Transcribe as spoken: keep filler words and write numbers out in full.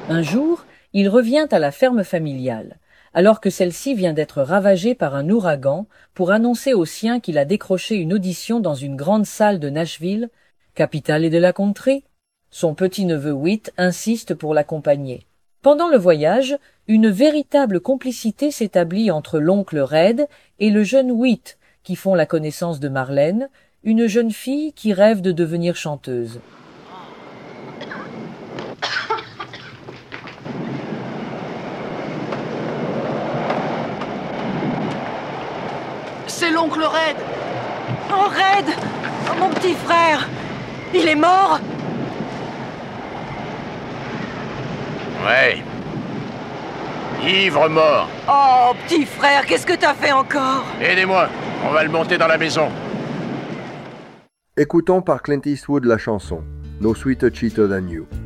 Un jour, il revient à la ferme familiale, alors que celle-ci vient d'être ravagée par un ouragan, pour annoncer aux siens qu'il a décroché une audition dans une grande salle de Nashville, capitale de la contrée. Son petit-neveu Whit insiste pour l'accompagner. Pendant le voyage, une véritable complicité s'établit entre l'oncle Red et le jeune Whit, qui font la connaissance de Marlène, une jeune fille qui rêve de devenir chanteuse. C'est l'oncle Red! Oh, Red! Oh, mon petit frère! Il est mort? Ouais. Ivre mort. Oh, petit frère, qu'est-ce que t'as fait encore? Aidez-moi, on va le monter dans la maison. Écoutons par Clint Eastwood la chanson No Sweeter Cheater Than You.